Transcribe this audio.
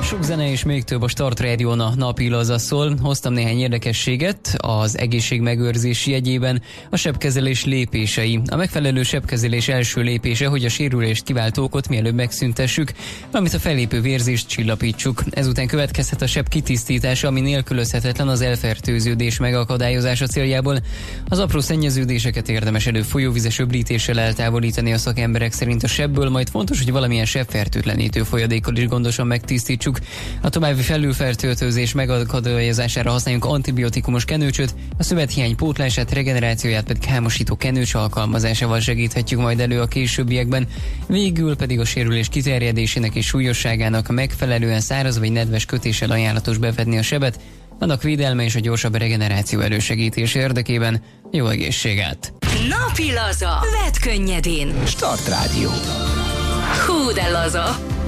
Sok zene és még több a Start Radio-n a napi laza szól. Hoztam néhány érdekességet az egészség megőrzési jegyében. A sebkezelés lépései. A megfelelő sebkezelés első lépése, hogy a sérülést kiváltó okot mielőbb megszüntessük, valamint a fellépő vérzést csillapítsuk. Ezután következhet a seb kitisztítása, ami nélkülözhetetlen az elfertőződés megakadályozása céljából. Az apró szennyeződéseket érdemes folyóvizes öblítéssel eltávolítani a szakemberek szerint a sebből, majd fontos, hogy valamilyen sebfertőtlenítő folyadékkal is gondosan megtisztítsuk. A további felülfertőzés megakadályozására használjunk antibiotikumos kenőcsöt, a szövethiány pótlását, regenerációját pedig hámosító kenőcs alkalmazásával segíthetjük majd elő a későbbiekben. Végül pedig a sérülés kiterjedésének és súlyosságának megfelelően száraz vagy nedves kötéssel ajánlatos bevetni a sebet, annak védelme és a gyorsabb regeneráció elősegítés érdekében. Jó egészséget! Napi laza. Vedd könnyedén. Start Radio. Hú de laza.